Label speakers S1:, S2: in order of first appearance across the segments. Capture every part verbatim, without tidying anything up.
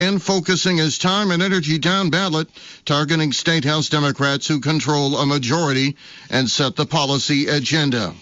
S1: and focusing his time and energy down ballot, targeting State House Democrats who control a majority and set the policy agenda.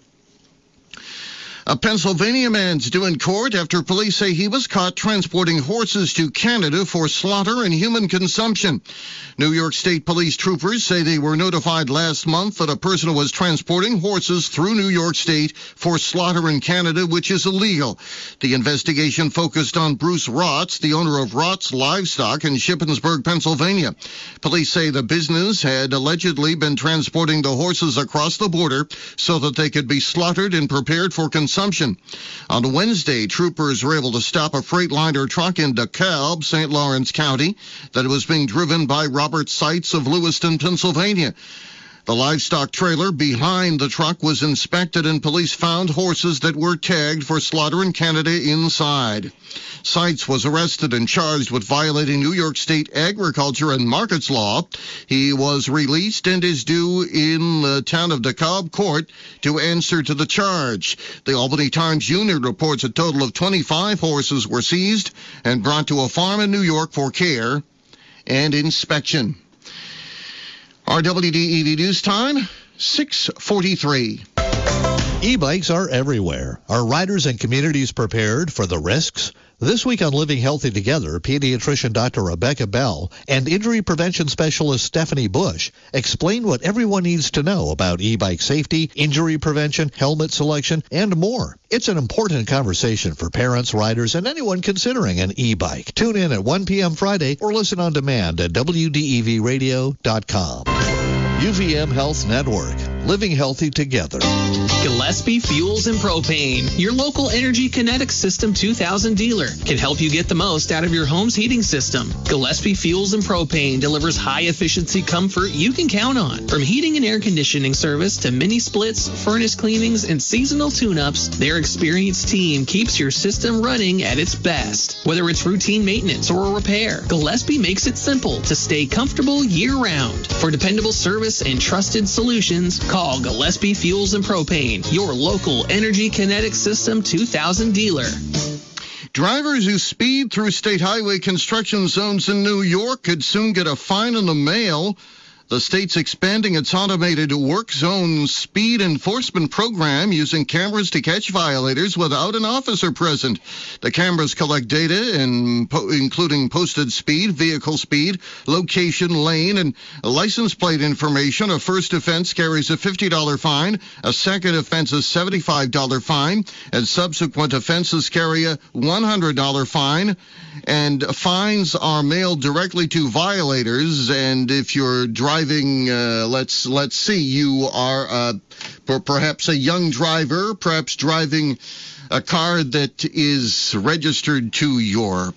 S1: A Pennsylvania man's due in court after police say he was caught transporting horses to Canada for slaughter and human consumption. New York State police troopers say they were notified last month that a person was transporting horses through New York State for slaughter in Canada, which is illegal. The investigation focused on Bruce Rotz, the owner of Rotz Livestock in Shippensburg, Pennsylvania. Police say the business had allegedly been transporting the horses across the border so that they could be slaughtered and prepared for consumption. On Wednesday, troopers were able to stop a Freightliner truck in DeKalb, Saint Lawrence County, that was being driven by Robert Seitz of Lewiston, Pennsylvania. The livestock trailer behind the truck was inspected, and police found horses that were tagged for slaughter in Canada inside. Seitz was arrested and charged with violating New York State agriculture and markets law. He was released and is due in the town of DeKalb court to answer to the charge. The Albany Times-Union reports a total of twenty-five horses were seized and brought to a farm in New York for care and inspection. Our W D E V News time, six forty-three.
S2: E-bikes are everywhere. Are riders and communities prepared for the risks? This week on Living Healthy Together, pediatrician Doctor Rebecca Bell and injury prevention specialist Stephanie Bush explain what everyone needs to know about e-bike safety, injury prevention, helmet selection, and more. It's an important conversation for parents, riders, and anyone considering an e-bike. Tune in at one p.m. Friday or listen on demand at W D E V radio dot com. U V M Health Network. Living healthy together.
S3: Gillespie Fuels and Propane, your local Energy Kinetic System two thousand dealer, can help you get the most out of your home's heating system. Gillespie Fuels and Propane delivers high-efficiency comfort you can count on. From heating and air conditioning service to mini splits, furnace cleanings, and seasonal tune-ups, their experienced team keeps your system running at its best. Whether it's routine maintenance or a repair, Gillespie makes it simple to stay comfortable year-round. For dependable service and trusted solutions, call Gillespie Fuels and Propane, your local Energy Kinetic System two thousand dealer.
S1: Drivers who speed through state highway construction zones in New York could soon get a fine in the mail. The state's expanding its automated work zone speed enforcement program using cameras to catch violators without an officer present. The cameras collect data in, po- including posted speed, vehicle speed, location, lane, and license plate information. A first offense carries a fifty dollars fine. A second offense a seventy-five dollars fine. And subsequent offenses carry a one hundred dollars fine. And fines are mailed directly to violators. And if you're driving Driving, uh, let's let's see, you are uh, per- perhaps a young driver, perhaps driving a car that is registered to your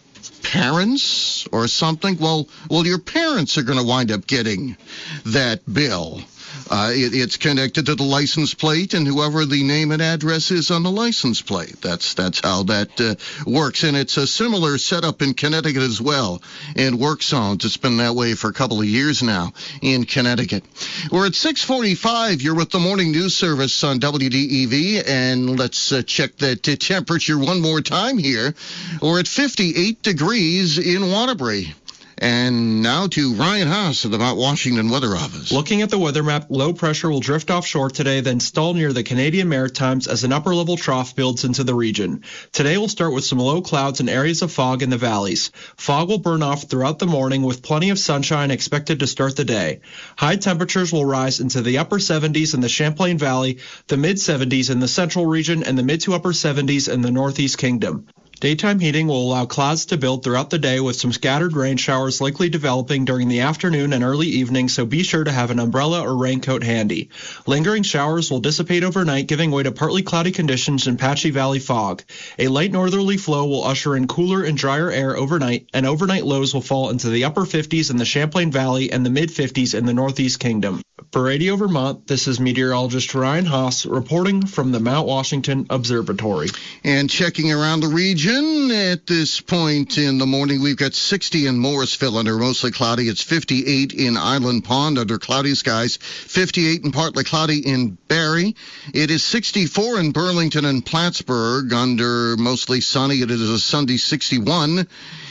S1: parents or something. Well, well, your parents are going to wind up getting that bill. Uh, it, it's connected to the license plate and whoever the name and address is on the license plate. That's that's how that uh, works. And it's a similar setup in Connecticut as well in work zones. It's been that way for a couple of years now in Connecticut. We're at six forty-five. You're with the Morning News Service on W D E V. And let's uh, check that uh, temperature one more time here. We're at fifty-eight degrees in Waterbury. And now to Ryan Haas of the Mount Washington Weather Office.
S4: Looking at the weather map, low pressure will drift offshore today, then stall near the Canadian Maritimes as an upper-level trough builds into the region. Today will start with some low clouds and areas of fog in the valleys. Fog will burn off throughout the morning with plenty of sunshine expected to start the day. High temperatures will rise into the upper seventies in the Champlain Valley, the mid-seventies in the central region, and the mid to upper seventies in the Northeast Kingdom. Daytime heating will allow clouds to build throughout the day with some scattered rain showers likely developing during the afternoon and early evening, so be sure to have an umbrella or raincoat handy. Lingering showers will dissipate overnight, giving way to partly cloudy conditions and patchy valley fog. A light northerly flow will usher in cooler and drier air overnight, and overnight lows will fall into the upper fifties in the Champlain Valley and the mid-fifties in the Northeast Kingdom. For Radio Vermont, this is meteorologist Ryan Haas reporting from the Mount Washington Observatory.
S1: And checking around the region, at this point in the morning, we've got sixty in Morrisville under mostly cloudy. It's fifty-eight in Island Pond under cloudy skies, fifty-eight and partly cloudy in Barrie. It is sixty-four in Burlington and Plattsburgh under mostly sunny. It is a Sunday sixty-one.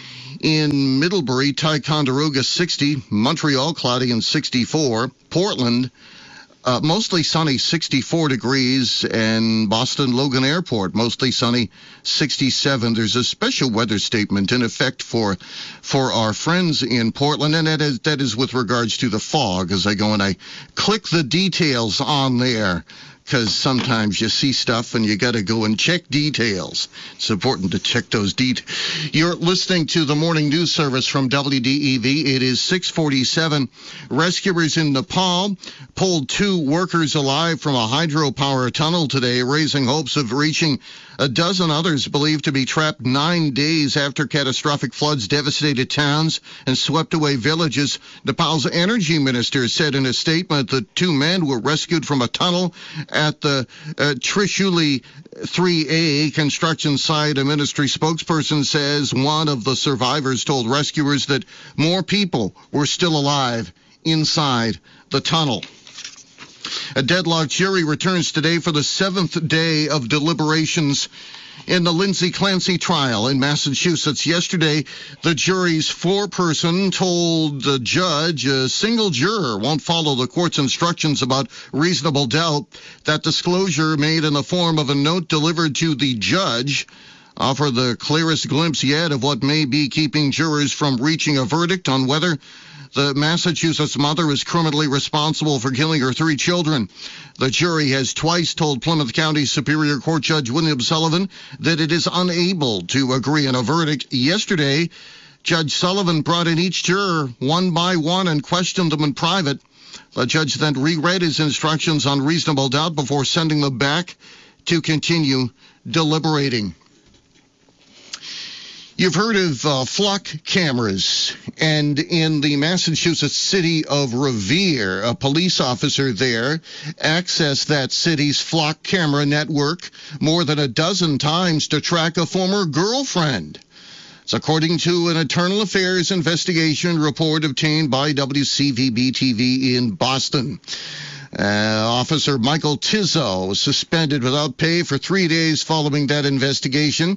S1: In Middlebury, Ticonderoga sixty, Montreal cloudy and sixty-four, Portland Uh, mostly sunny, sixty-four degrees, and Boston Logan Airport, mostly sunny, sixty-seven. There's a special weather statement in effect for for our friends in Portland, and that is, that is with regards to the fog. As I go and I click the details on there, because sometimes you see stuff and you got to go and check details. It's important to check those details. You're listening to the morning news service from W D E V. It is six forty-seven. Rescuers in Nepal pulled two workers alive from a hydropower tunnel today, raising hopes of reaching a dozen others believed to be trapped nine days after catastrophic floods devastated towns and swept away villages. Nepal's energy minister said in a statement that two men were rescued from a tunnel at the uh, Trishuli three A construction site. A ministry spokesperson says one of the survivors told rescuers that more people were still alive inside the tunnel. A deadlocked jury returns today for the seventh day of deliberations in the Lindsay Clancy trial in Massachusetts. Yesterday, the jury's foreperson told the judge a single juror won't follow the court's instructions about reasonable doubt. That disclosure, made in the form of a note delivered to the judge, offer the clearest glimpse yet of what may be keeping jurors from reaching a verdict on whether the Massachusetts mother is criminally responsible for killing her three children. The jury has twice told Plymouth County Superior Court Judge William Sullivan that it is unable to agree on a verdict. Yesterday, Judge Sullivan brought in each juror one by one and questioned them in private. The judge then reread his instructions on reasonable doubt before sending them back to continue deliberating. You've heard of uh, flock cameras, and in the Massachusetts city of Revere, a police officer there accessed that city's flock camera network more than a dozen times to track a former girlfriend. It's according to an Internal Affairs investigation report obtained by W C V B T V in Boston. Uh, Officer Michael Tizzo was suspended without pay for three days following that investigation.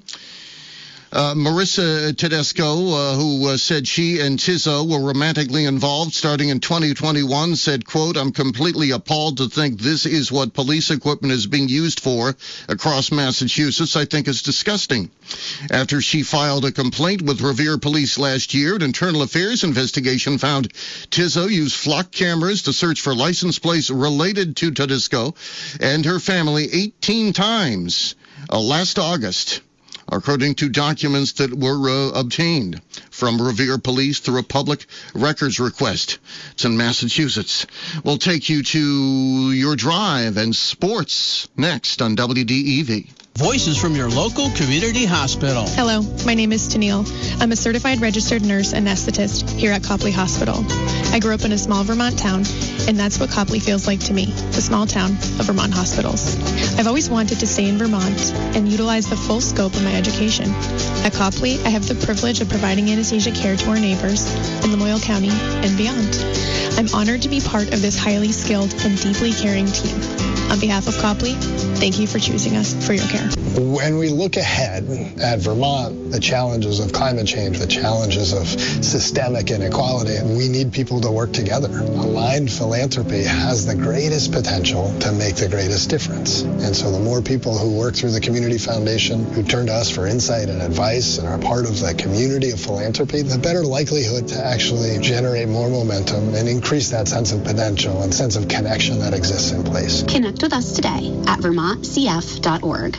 S1: Uh, Marissa Tedesco, uh, who uh, said she and Tizzo were romantically involved starting in twenty twenty-one, said, quote, "I'm completely appalled to think this is what police equipment is being used for across Massachusetts. I think it's disgusting." After she filed a complaint with Revere Police last year, an Internal Affairs investigation found Tizzo used flock cameras to search for license plates related to Tedesco and her family eighteen times uh, last August, according to documents that were uh, obtained from Revere Police through a public records request. It's in Massachusetts. We'll take you to your drive and sports next on W D E V.
S5: Voices from your local community hospital.
S6: Hello, my name is Tennille. I'm a certified registered nurse anesthetist here at Copley Hospital. I grew up in a small Vermont town, and that's what Copley feels like to me, the small town of Vermont hospitals. I've always wanted to stay in Vermont and utilize the full scope of my education. At Copley, I have the privilege of providing anesthesia care to our neighbors in Lamoille County and beyond. I'm honored to be part of this highly skilled and deeply caring team. On behalf of Copley, thank you for choosing us for your care.
S7: When we look ahead at Vermont, the challenges of climate change, the challenges of systemic inequality, we need people to work together. Aligned philanthropy has the greatest potential to make the greatest difference. And so the more people who work through the Community Foundation, who turn to us for insight and advice and are part of the community of philanthropy, the better likelihood to actually generate more momentum and increase that sense of potential and sense of connection that exists in place.
S8: Connect with us today at vermont c f dot org.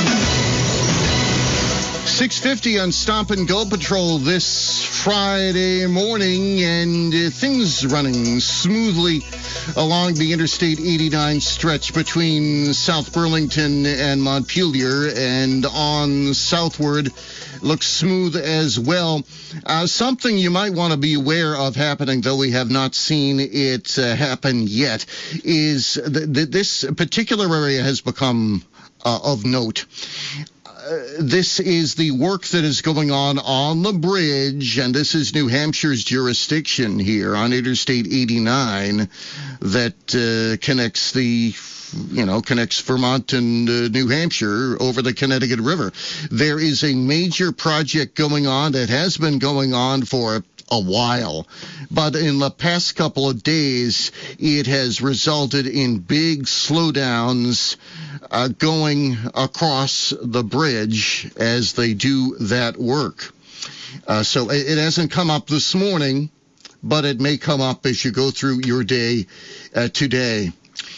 S1: six fifty on Stop and Go Patrol this Friday morning, and uh, things running smoothly along the Interstate eighty-nine stretch between South Burlington and Montpelier, and on southward looks smooth as well. Uh, something you might want to be aware of happening, though we have not seen it uh, happen yet, is that th- this particular area has become uh, of note. Uh, this is the work that is going on on the bridge, and this is New Hampshire's jurisdiction here on Interstate eighty-nine that uh, connects the you know, connects Vermont and uh, New Hampshire over the Connecticut River. There is a major project going on that has been going on for a while, but in the past couple of days, it has resulted in big slowdowns uh, going across the bridge as they do that work. Uh, so it, it hasn't come up this morning, but it may come up as you go through your day uh, today.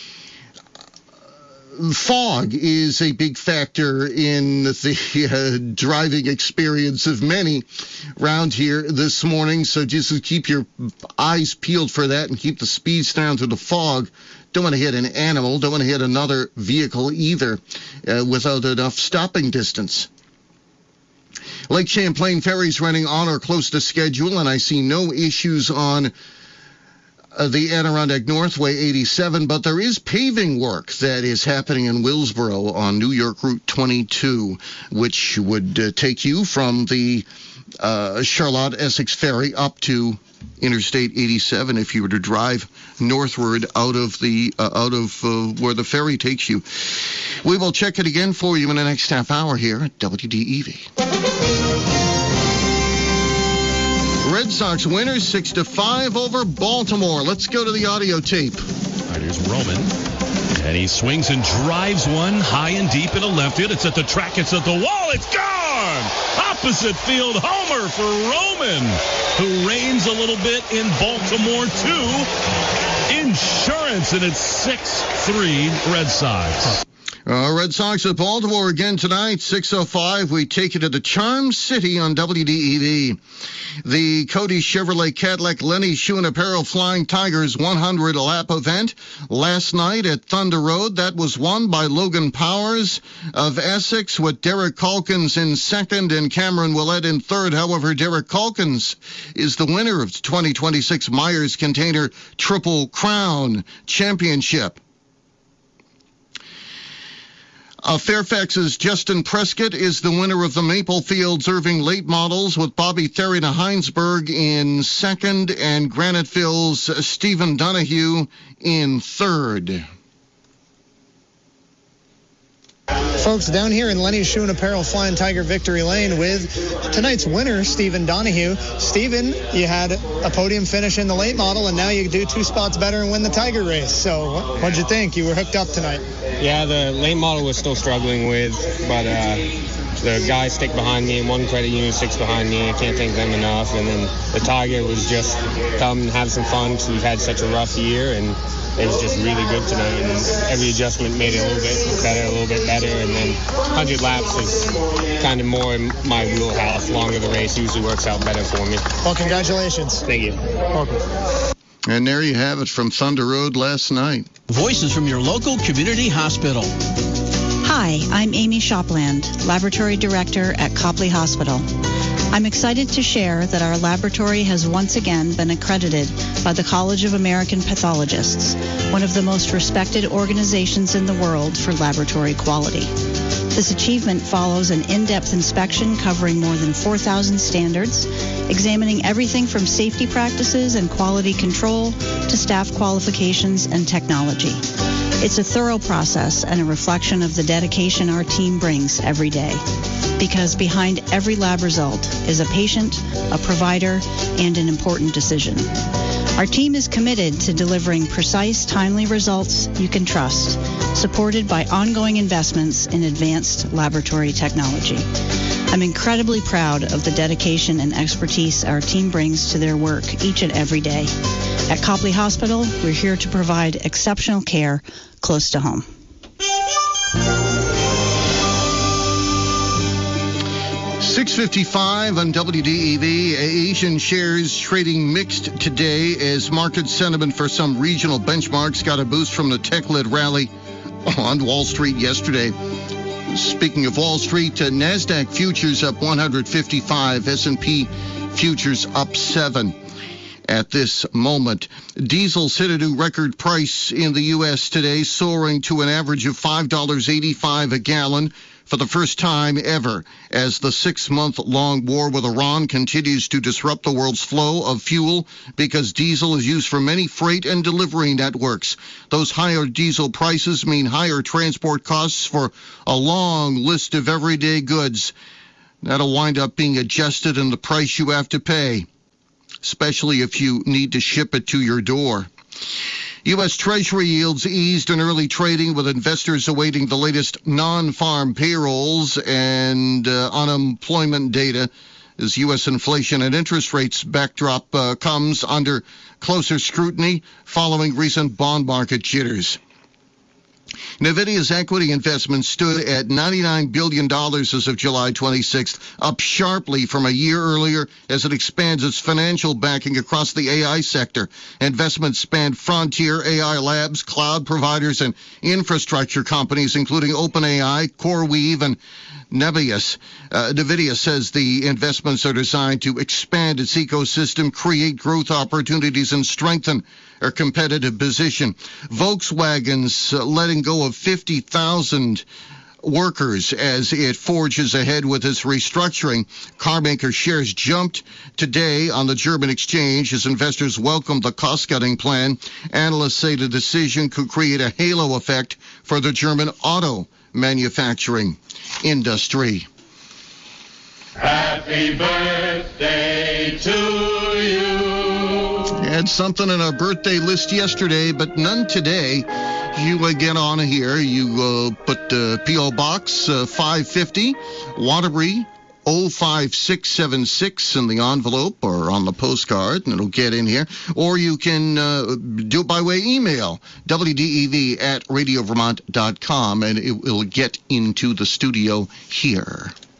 S1: Fog is a big factor in the uh, driving experience of many around here this morning, so just keep your eyes peeled for that and keep the speeds down to the fog. Don't want to hit an animal, don't want to hit another vehicle either uh, without enough stopping distance. Lake Champlain ferries running on or close to schedule, and I see no issues on Uh, the Adirondack Northway eighty-seven, but there is paving work that is happening in Willsboro on New York Route twenty-two, which would uh, take you from the uh, Charlotte Essex Ferry up to Interstate eighty-seven if you were to drive northward out of the uh, out of uh, where the ferry takes you. We will check it again for you in the next half hour here at W D E V. Red Sox winners six to five over Baltimore. Let's go to the audio tape.
S9: All right, here's Roman. And he swings and drives one high and deep into left field. It's at the track. It's at the wall. It's gone! Opposite field homer for Roman, who reigns a little bit in Baltimore, too. Insurance, and it's six three Red Sox.
S1: Uh, Red Sox at Baltimore again tonight, six oh five. We take it to the Charm City on W D E V. The Cody Chevrolet Cadillac Lenny Shoe and Apparel Flying Tigers one hundred lap event last night at Thunder Road. That was won by Logan Powers of Essex, with Derek Calkins in second and Cameron Willett in third. However, Derek Calkins is the winner of the twenty twenty-six Myers Container Triple Crown Championship. Uh, Fairfax's Justin Prescott is the winner of the Maple Fields Irving Late Models, with Bobby Therry to Heinsberg in second and Graniteville's Stephen Donahue in third.
S10: Folks, down here in Lenny's Shoe and Apparel Flying Tiger Victory Lane with tonight's winner, Stephen Donahue. Stephen, you had a podium finish in the late model, and now you do two spots better and win the Tiger race. So what'd you think? You were hooked up tonight.
S11: Yeah, the late model was still struggling with, but uh, the guys stick behind me, and one credit union sticks behind me. I can't thank them enough. And then the Tiger was just come and have some fun because we've had such a rough year, and it was just really good tonight, and every adjustment made it a little bit better, a little bit better, and then one hundred laps is kind of more in my wheelhouse. Longer the race usually works out better for me.
S10: Well, congratulations.
S11: Thank you.
S10: Welcome.
S1: And there you have it from Thunder Road last night.
S5: Voices from your local community hospital.
S12: Hi, I'm Amy Shopland, Laboratory Director at Copley Hospital. I'm excited to share that our laboratory has once again been accredited by the College of American Pathologists, one of the most respected organizations in the world for laboratory quality. This achievement follows an in-depth inspection covering more than four thousand standards, examining everything from safety practices and quality control to staff qualifications and technology. It's a thorough process and a reflection of the dedication our team brings every day. Because behind every lab result is a patient, a provider, and an important decision. Our team is committed to delivering precise, timely results you can trust, supported by ongoing investments in advanced laboratory technology. I'm incredibly proud of the dedication and expertise our team brings to their work each and every day. At Copley Hospital, we're here to provide exceptional care close to home.
S1: six fifty-five on W D E V. Asian shares trading mixed today as market sentiment for some regional benchmarks got a boost from the tech-led rally on Wall Street yesterday. Speaking of Wall Street, uh, NASDAQ futures up one hundred fifty-five, S and P futures up seven. At this moment, diesel's hit a new record price in the U S today, soaring to an average of five dollars and eighty-five cents a gallon. for the first time ever as the six-month-long war with Iran continues to disrupt the world's flow of fuel because diesel is used for many freight and delivery networks. Those higher diesel prices mean higher transport costs for a long list of everyday goods. That'll wind up being adjusted in the price you have to pay, especially if you need to ship it to your door. U S. Treasury yields eased in early trading with investors awaiting the latest non-farm payrolls and uh, unemployment data as U S inflation and interest rates backdrop uh, comes under closer scrutiny following recent bond market jitters. NVIDIA's equity investment stood at ninety-nine billion dollars as of July twenty-sixth, up sharply from a year earlier as it expands its financial backing across the A I sector. Investments spanned frontier A I labs, cloud providers, and infrastructure companies, including OpenAI, CoreWeave, and Nebius. Uh, NVIDIA says the investments are designed to expand its ecosystem, create growth opportunities, and strengthen our competitive position. Volkswagen's uh, letting go of fifty thousand workers as it forges ahead with its restructuring. Carmaker shares jumped today on the German exchange as investors welcomed the cost-cutting plan. Analysts say the decision could create a halo effect for the German auto manufacturing industry.
S13: Happy birthday to you.
S1: Had something on our birthday list yesterday, but none today. You uh, get on here. You uh, put uh, P O. Box uh, five fifty, Waterbury, oh five six seven six in the envelope or on the postcard, and it'll get in here. Or you can uh, do it by way email, W D E V at radio vermont dot com, and it will get into the studio here.